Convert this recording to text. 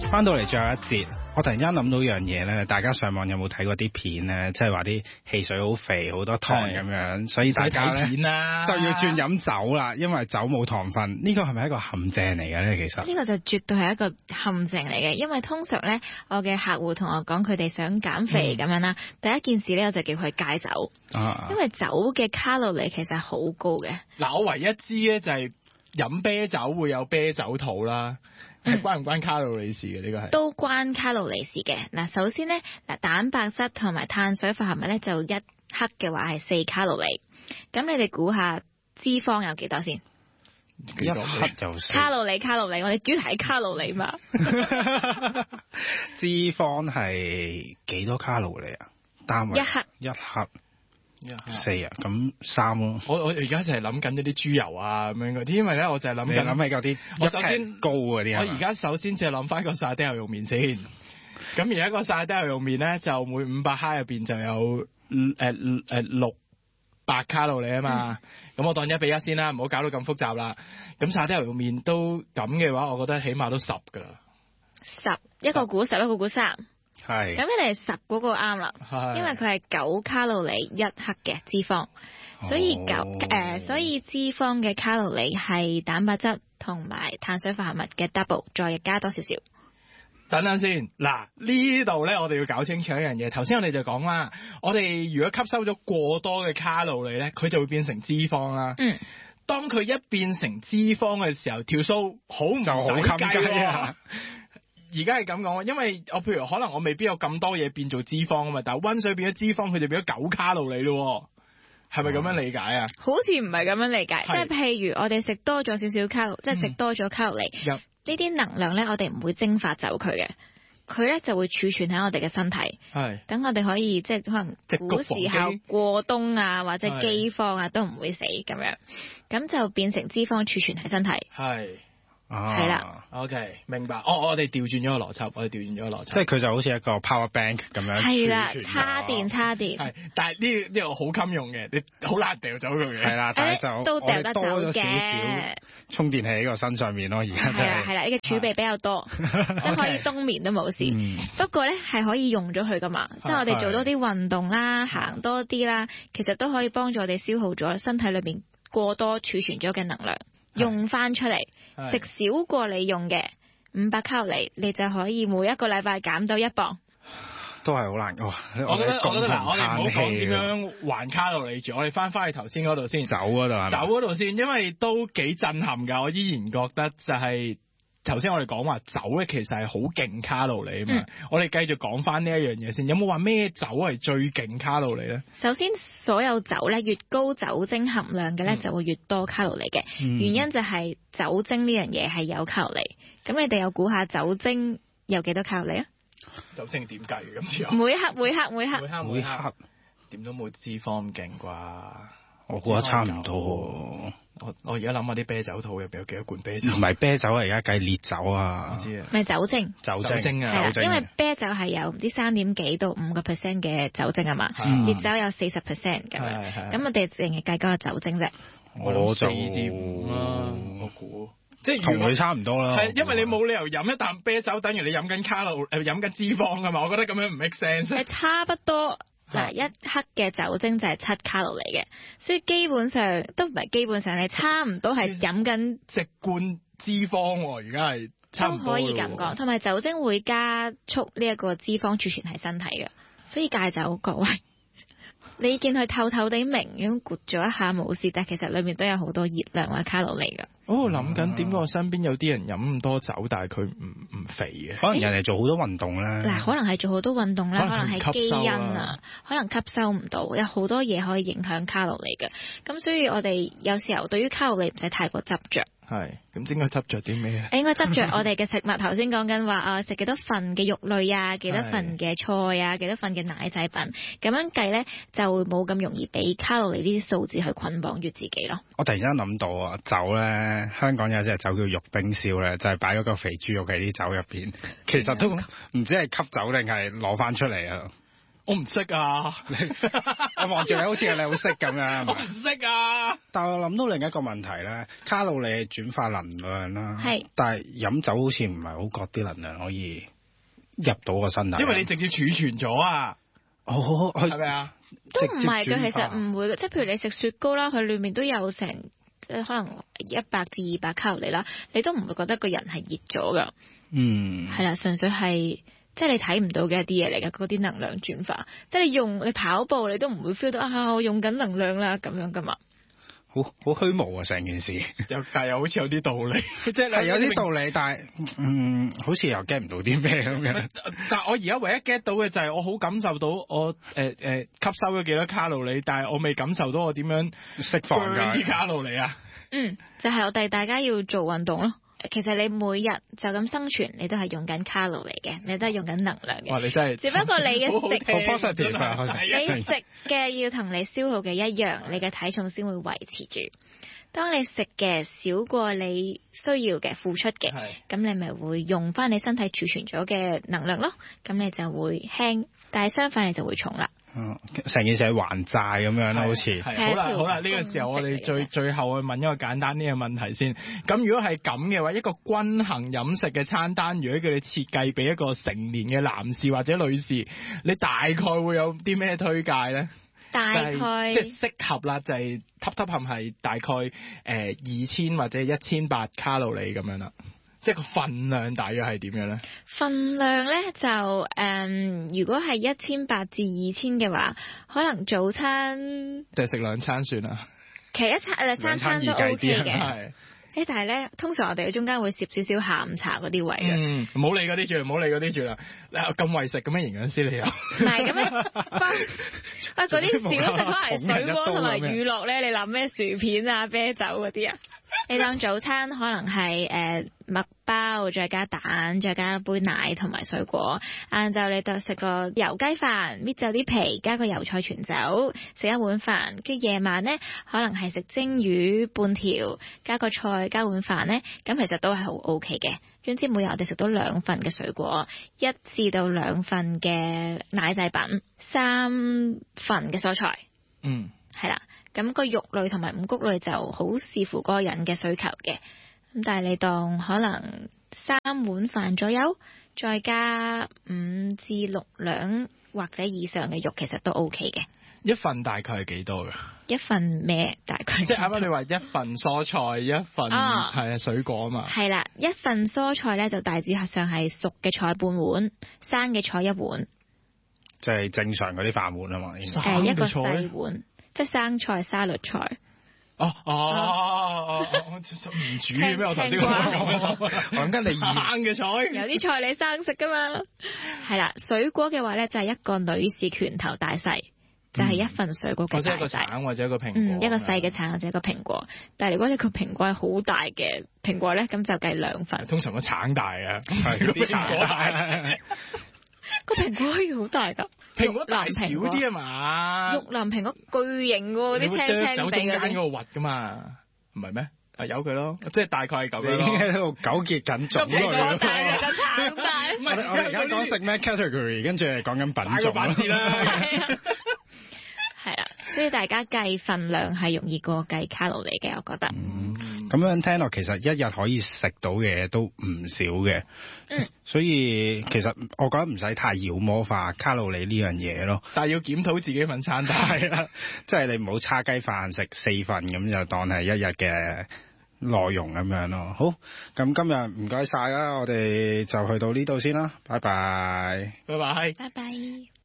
翻到嚟最後一節，我突然間諗到樣嘢咧，大家上網有冇睇過啲片咧？即係話啲汽水好肥，好多糖咁樣，所以大家咧就要轉飲酒啦，因為酒冇糖分。呢個係咪一個陷阱嚟嘅咧？其實呢個就絕對係一個陷阱嚟嘅，因為通常咧，我嘅客戶同我講佢哋想減肥咁樣啦，第一件事咧我就叫佢戒酒，因為酒嘅卡路里其實好高嘅。 嗱，我唯一知咧就係飲啤酒會有啤酒肚啦。係關唔關卡路里事嘅？呢個係都關卡路里事嘅。嗱，首先咧，蛋白質同埋碳水化合物咧就1克嘅話係4卡路里。咁你哋估下脂肪有幾多先？1 克就卡路里，我哋主題係卡路里嘛。 脂肪係幾多卡路里啊？單位1克。4啊，咁3咯。 我而家就係諗緊一啲豬油啊咁樣嗰啲，因為咧我就係諗緊諗起嗰啲，我首先高嗰啲。 我而家首先就係諗翻個沙爹牛肉麵先。咁而家個沙爹牛肉麵咧就每500克入邊就有600卡路里啊嘛。咁我當1:1先啦，唔好搞到咁複雜啦。咁沙爹牛肉麵都咁嘅話，我覺得起碼都10㗎啦。 10一個估10，一個估3。 係， 咁你哋10嗰個啱啦，因為佢係9卡路里1克嘅脂肪，所以所以脂肪嘅卡路里係蛋白質同埋碳水化合物嘅 double， 再加多少少。 等等先，嗱呢度咧，我哋要搞清楚一樣嘢。頭先我哋就講啦，我哋如果吸收咗過多嘅卡路里咧，佢就會變成脂肪啦。當佢一變成脂肪嘅時候，條數好唔就好襟計啊！而家係咁講，因為我譬如可能我未必有咁多嘢變做脂肪啊嘛，但係溫水變咗脂肪，佢就變咗9卡路里咯，係咪咁樣理解啊？ 好似唔係咁樣理解，即係譬如我哋食多咗少少卡路，即係食多咗卡路里，呢啲能量咧，我哋唔會蒸發走佢嘅，佢咧就會儲存喺我哋嘅身體，等我哋可以即係可能古時候過冬啊或者饑荒啊都唔會死咁樣，咁就變成脂肪儲存喺身體。係啦 ，OK， 明白。我哋調轉咗個邏輯，即係佢就好似一個 power bank 咁樣。 係啦，叉電。 係，但係呢個好襟用嘅，你好難掉走佢嘅。 係啦，但係就都掉得走嘅。 多咗少少充電器喺個身上面咯，而家就係啦，呢個儲備比較多，即係可以冬眠都冇事。不過咧係可以用咗佢噶嘛，即係我哋做多啲運動啦，行多啲啦，其實都可以幫助我哋消耗咗身體裏邊過多儲存咗嘅能量。用翻出嚟，食少過你用嘅500卡路里，你就可以每一個禮拜減到1磅。 都係好難㗎。 我覺得嗱，我哋唔好講點樣還卡路里住，我哋翻去頭先嗰度先。 走嗰度先， 因為都幾震撼㗎。我依然覺得就係頭先我哋講話酒咧，其實係好勁卡路里啊嘛。我哋繼續講翻呢一樣嘢先。有冇話咩酒係最勁卡路里咧？ 首先，所有酒咧越高酒精含量嘅咧就會越多卡路里嘅。原因就係酒精呢樣嘢係有卡路里。咁你哋有估下酒精有幾多卡路里啊？ 酒精點計嘅今次？ 每克點都冇脂肪咁勁啩？ 我估得差唔多。 我而家諗下啲啤酒肚入邊有幾多罐啤酒？ 唔係啤酒啊，而家計烈酒啊。 我知啊。 咪酒精啊。 係啦，因為啤酒係有唔知3.幾到5% 嘅酒精啊嘛，烈酒有40% 咁樣。咁我哋淨係計嗰個酒精啫。 我諗4至5啦，我估。即係同佢差唔多啦。 係，因為你冇理由飲一啖啤酒，等於你飲緊飲緊脂肪㗎嘛。我覺得咁樣唔 make sense。 係差不多。嗱，1克嘅酒精就係7卡路里嘅，所以基本上都唔係基本上，你差唔多係飲緊直灌脂肪喎。而家係差唔多都可以咁講，同埋酒精會加速呢一個脂肪儲存喺身體嘅，所以戒酒各位。你見佢透透地明咁咕咗一下冇事，但其實裏面都有好多熱量或者卡路里㗎。 我諗緊點解我身邊有啲人飲咁多酒，但係佢唔肥嘅？ 可能人哋做好多運動咧。 嗱，可能係做好多運動啦，可能係基因啊，可能吸收唔到，有好多嘢可以影響卡路里嘅。咁所以我哋有時候對於卡路里唔使太過執着。 係，咁應該執着啲咩？ 應該執着我哋嘅食物。頭先講緊話食幾多份嘅肉類啊，幾多份嘅菜啊，幾多份嘅奶製品，咁樣計咧就會冇咁容易俾卡路里呢啲數字去捆綁住自己咯。 我突然間諗到啊，酒咧，香港有隻酒叫玉冰燒咧，就係擺嗰個肥豬肉喺啲酒入邊，其實都唔知係吸酒定係攞翻出嚟啊！ 我唔識啊！ 我望住你好似你好識咁樣。 我唔識啊！ 但係我諗到另一個問題咧，卡路里轉化能量啦， 係， 但係飲酒好似唔係好覺啲能量可以入到個身體， 因為你直接儲存咗啊！係咪啊？ 都唔係嘅，其實唔會嘅，即係譬如你食雪糕啦，佢裏面都有成可能100至200卡路里啦，你都唔會覺得個人係熱咗噶。係啦，純粹係即係你睇唔到嘅一啲嘢嚟嘅，嗰啲能量轉化，即係你跑步你都唔會 feel 到我用緊能量啦咁樣噶嘛。 好虛無啊成件事， 但又好似有啲道理，即係有啲道理，但係好似又 get 唔到啲咩咁樣。 但係我而家唯一 get 到嘅就係我好感受到我吸收咗幾多卡路里，但係我未感受到我點樣釋放啲卡路里啊。 就係我哋大家要做運動咯。其實你每日就咁生存，你都係用緊卡路里嘅，你都係用緊能量嘅。 哇！你真係， 只不過你嘅食， 你食嘅要同你消耗嘅一樣，你嘅體重先會維持住。當你食嘅少過你需要嘅付出嘅，咁你咪會用翻你身體儲存咗嘅能量咯。咁你就會輕，但係相反你就會重啦。 成件事係還債咁樣啦，好似。 好啦，呢個時候我哋最後去問一個簡單啲嘅問題先。咁如果係咁嘅話，一個均衡飲食嘅餐單，如果叫你設計俾一個成年嘅男士或者女士，你大概會有啲咩推介咧？ 大概即係適合啦，就係吸係大概2000或者1800卡路里咁樣啦。即係個份量大約係點樣咧？ 份量咧就如果係1800至2000嘅話，可能早餐就食2餐算啦。 其實3餐都 OK 嘅。但係咧，通常我哋中間會攝少少下午茶嗰啲位嘅。 唔好理嗰啲住啦。咁為食咁樣營養師你又？ 唔係咁樣，嗰啲小食可能係水果同埋娛樂咧。你諗咩薯片啊、啤酒嗰啲啊？你當早餐可能係麥包，再加蛋，再加杯奶同埋水果。晏晝你就食個油雞飯，搣走啲皮，加個油菜全走，食一碗飯。跟住夜晚咧，可能係食蒸魚半條，加個菜，加碗飯咧。咁其實都係好 OK 嘅。總之每日我哋食到2份嘅水果，1至到2份嘅奶製品，3份嘅蔬菜。係啦。咁個肉類同埋五穀類就好視乎嗰個人嘅需求嘅，咁但係你當可能3碗飯左右，再加5至6兩或者以上嘅肉，其實都 OK 嘅。 一份大概係幾多㗎？ 一份咩大概？ 即係啱啱你話一份蔬菜，一份係水果啊嘛。係啦，一份蔬菜咧就大致上係熟嘅菜半碗，生嘅菜1碗。 即係正常嗰啲飯碗啊嘛。 一個細碗。即係生菜、沙律菜。 唔煮嘅咩？我頭先講緊你生嘅菜。 有啲菜你生食噶嘛？係啦，水果嘅話咧就係一個女士拳頭大細，就係一份水果嘅大細。 或者一個橙或者一個蘋果。 一個細嘅橙或者一個蘋果。但係如果你個蘋果係好大嘅蘋果咧，咁就計2份。 通常個橙大啊，係啲蘋果大。 個蘋果可以好大㗎。 蘋果大少啲啊嘛， 玉林蘋果巨型喎，啲青青地走中間嗰個核㗎嘛，唔係咩？由佢咯，即係大概係咁樣。 已經喺度糾結緊種咯。個蘋果大定個橙大？ 我哋而家講食咩 category， 跟住係講緊品種啦。 係啦，所以大家計份量係容易過計卡路里嘅，我覺得。 咁樣聽落，其實一日可以食到嘅嘢都唔少嘅。所以其實我覺得唔使太妖魔化卡路里呢樣嘢咯。 但係要檢討自己份餐單。 係啦，即係你唔好叉雞飯食4份咁，就當係一日嘅內容咁樣咯。好，咁今日唔該晒啦，我哋就去到呢度先啦，拜拜。 拜拜。 拜拜。